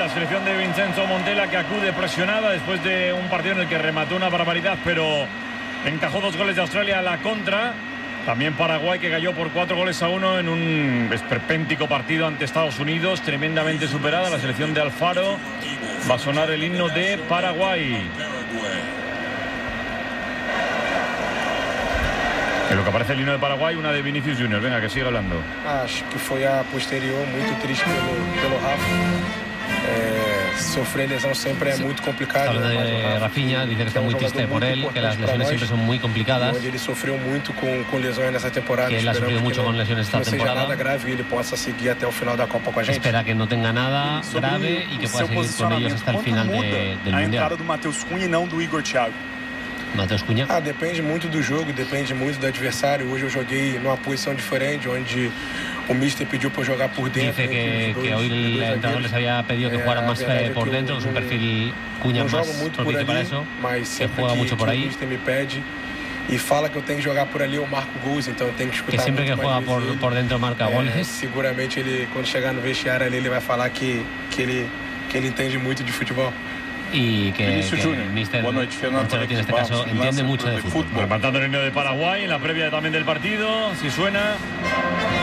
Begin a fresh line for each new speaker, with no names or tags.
la selección de Vincenzo Montella, que acude presionada después de un partido en el que remató una barbaridad, pero encajó 2 goles de Australia a la contra. También Paraguay, que cayó por 4-1 en un esperpéntico partido ante Estados Unidos, tremendamente superada. La selección de Alfaro va a sonar el himno de Paraguay. En lo que aparece el himno de Paraguay, una de Vinicius Junior. Venga, que siga hablando.
Acho que foi a posterior muito triste pelo Rafa. Sofrer lesão siempre es muy complicado.
Habla de Rafinha, dice que está muy triste por él, que las lesiones siempre son muy complicadas.
Él sufrió mucho con lesiones esta temporada.
Que él ha sufrido mucho con lesiones esta temporada.
Nada grave y él pueda seguir hasta el final de la Copa con a gente.
Espera que no tenga nada grave y que pueda seguir con ellos hasta el final del Mundial.
entrada do Matheus Cunha e não do Igor Thiago.
Matheus Cunha.
Depende muito do jogo, depende muito do adversário. Hoje eu joguei numa posição diferente, onde o Mister pediu para jogar por dentro.
Dice que hoy el entrenador les había pedido que jugaran más por dentro, que es un perfil Cunha más propicio para eso, que juega mucho por ahí.
O Mister me pede e fala que eu tenho que jogar por ali, eu marco gols, então eu tenho que escutar.
Que siempre que juega por dentro marca goles.
Seguramente ele, quando chegar no vestiário ali, ele vai falar que ele entende muito de futebol.
Y que el míster Ancelotti en este caso entiende mucho de fútbol.
Rematando el himno de Paraguay en la previa también del partido, si suena.